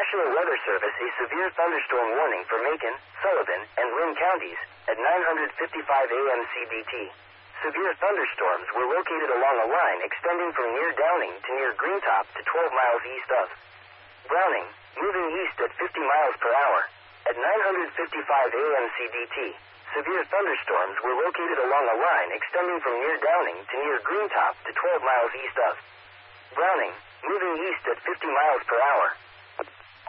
National Weather Service a severe thunderstorm warning for Macon, Sullivan, and Lynn counties at 9:55 a.m. CDT. Severe thunderstorms were located along a line extending from near Downing to near Greentop to 12 miles east of Browning, moving east at 50 miles per hour. At 9:55 a.m. CDT, severe thunderstorms were located along a line extending from near Downing to near Greentop to 12 miles east of Browning, moving east at 50 miles per hour.